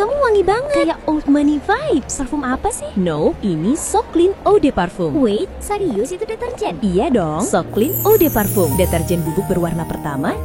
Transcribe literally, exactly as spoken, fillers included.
kamu wangi banget. Kayak old money vibes. Parfum apa sih? No, ini So Clean Eau de Parfum. Wait, serius itu deterjen? Iya dong, So Clean Eau de Parfum. Deterjen bubuk berwarna pertama